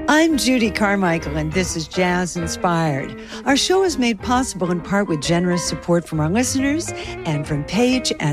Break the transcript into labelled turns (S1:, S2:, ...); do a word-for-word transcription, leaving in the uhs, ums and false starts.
S1: I'm Judy Carmichael, and this is Jazz Inspired. Our show is made possible in part with generous support from our listeners and from Paige at